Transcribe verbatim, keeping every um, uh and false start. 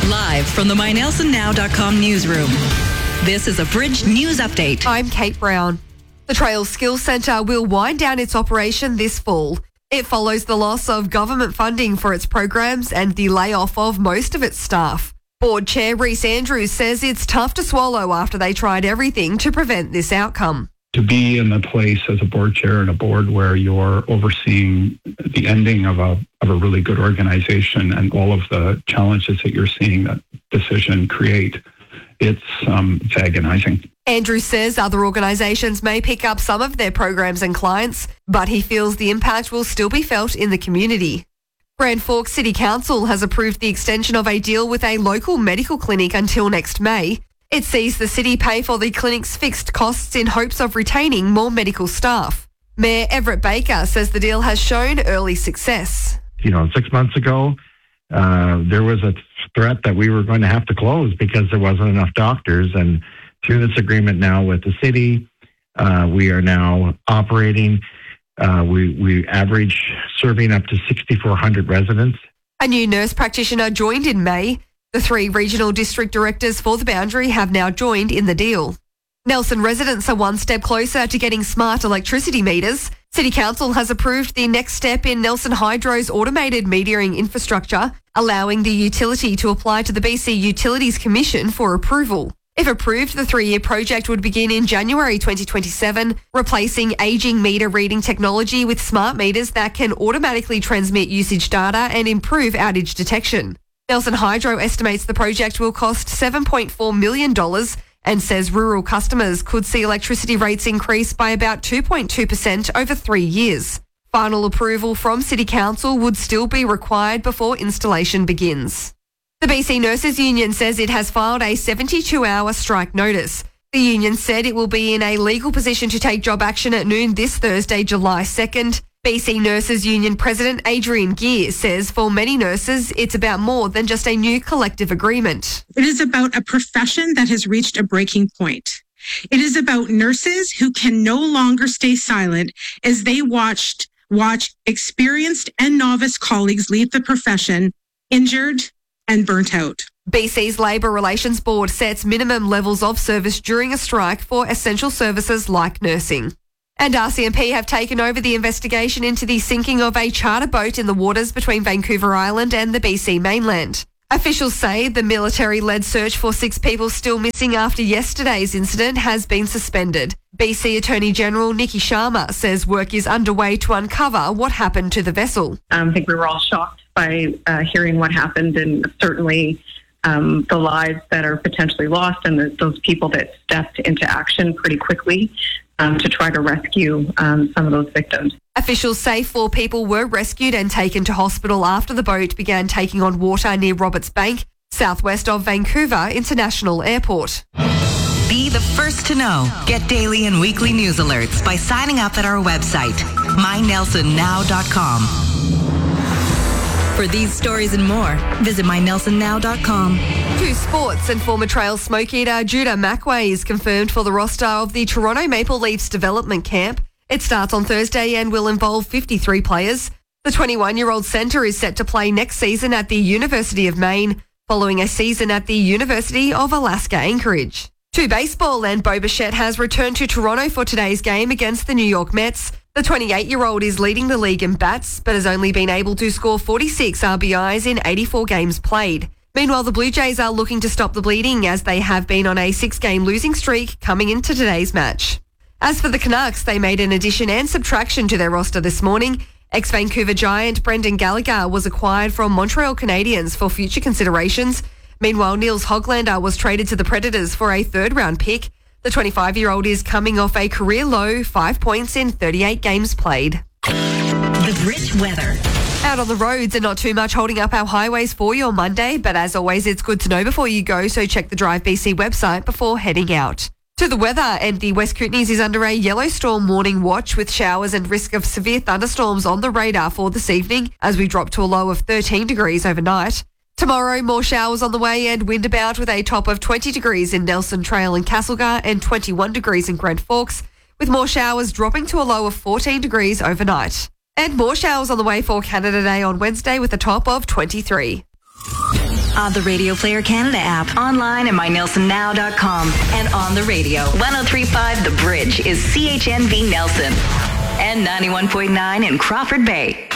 Live from the my nelson now dot com newsroom. This is a Bridge News Update. I'm Kate Brown. The Trails Skills Centre will wind down its operation this fall. It follows the loss of government funding for its programs and the layoff of most of its staff. Board Chair Rhys Andrews says it's tough to swallow after they tried everything to prevent this outcome. To be in the place as a board chair and a board where you're overseeing the ending of a of a really good organization and all of the challenges that you're seeing that decision create, it's, um, it's agonizing. Andrews says other organisations may pick up some of their programs and clients, but he feels the impact will still be felt in the community. Grand Forks City Council has approved the extension of a deal with a local medical clinic until next May. It sees the city pay for the clinic's fixed costs in hopes of retaining more medical staff. Mayor Everett Baker says the deal has shown early success. You know, six months ago, uh, there was a threat that we were going to have to close because there wasn't enough doctors. And through this agreement now with the city, uh, we are now operating. Uh, we, we average serving up to six thousand four hundred residents. A new nurse practitioner joined in May. The three regional district directors for the Boundary have now joined in the deal. Nelson residents are one step closer to getting smart electricity meters. City Council has approved the next step in Nelson Hydro's automated metering infrastructure, allowing the utility to apply to the B C Utilities Commission for approval. If approved, the three-year project would begin in January twenty twenty-seven, replacing ageing meter reading technology with smart meters that can automatically transmit usage data and improve outage detection. Nelson Hydro estimates the project will cost seven point four million dollars and says rural customers could see electricity rates increase by about two point two percent over three years. Final approval from City Council would still be required before installation begins. The B C Nurses Union says it has filed a seventy-two hour strike notice. The union said it will be in a legal position to take job action at noon this Thursday, July second. B C Nurses Union President Adrian Gear says for many nurses, it's about more than just a new collective agreement. It is about a profession that has reached a breaking point. It is about nurses who can no longer stay silent as they watched watch experienced and novice colleagues leave the profession injured and burnt out. B C's Labour Relations Board sets minimum levels of service during a strike for essential services like nursing. And R C M P have taken over the investigation into the sinking of a charter boat in the waters between Vancouver Island and the B C mainland. Officials say the military-led search for six people still missing after yesterday's incident has been suspended. B C Attorney General Nikki Sharma says work is underway to uncover what happened to the vessel. Um, I think we were all shocked by uh, hearing what happened, and certainly um, the lives that are potentially lost and the, those people that stepped into action pretty quickly Um, to try to rescue um, some of those victims. Officials say four people were rescued and taken to hospital after the boat began taking on water near Roberts Bank, southwest of Vancouver International Airport. Be the first to know. Get daily and weekly news alerts by signing up at our website, my nelson now dot com. For these stories and more, visit my nelson now dot com. To sports, and former Trails smoke eater Judah Macway is confirmed for the roster of the Toronto Maple Leafs development camp. It starts on Thursday and will involve fifty-three players. The twenty-one-year-old centre is set to play next season at the University of Maine, following a season at the University of Alaska Anchorage. To baseball, and Bo Bichette has returned to Toronto for today's game against the New York Mets. The twenty-eight-year-old is leading the league in bats, but has only been able to score forty-six R B Is in eighty-four games played. Meanwhile, the Blue Jays are looking to stop the bleeding as they have been on a six-game losing streak coming into today's match. As for the Canucks, they made an addition and subtraction to their roster this morning. Ex-Vancouver Giant Brendan Gallagher was acquired from Montreal Canadiens for future considerations. Meanwhile, Niels Hoglander was traded to the Predators for a third-round pick. The twenty-five-year-old is coming off a career-low five points in thirty-eight games played. The Bridge weather. Out on the roads and not too much holding up our highways for your Monday, but as always, it's good to know before you go, so check the Drive B C website before heading out. To the weather, and the West Kootenays is under a yellow storm warning watch with showers and risk of severe thunderstorms on the radar for this evening as we drop to a low of thirteen degrees overnight. Tomorrow, more showers on the way and wind about with a top of twenty degrees in Nelson Trail and Castlegar and twenty-one degrees in Grand Forks, with more showers dropping to a low of fourteen degrees overnight. And more showers on the way for Canada Day on Wednesday with a top of twenty-three. On the Radio Player Canada app, online at my nelson now dot com, and on the radio. one oh three point five The Bridge is C H N V Nelson and ninety-one point nine in Crawford Bay.